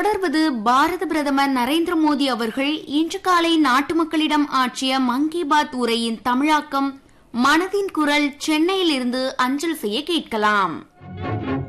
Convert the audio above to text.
தொடர்வது பாரத பிரதமர் நரேந்திர மோடி அவர்கள் இன்று காலை நாட்டு மக்களிடம் ஆற்றிய மன் கி பாத் உரையின் தமிழாக்கம் மனதின் குரல் சென்னையிலிருந்து அஞ்சல் செய்ய கேட்கலாம்.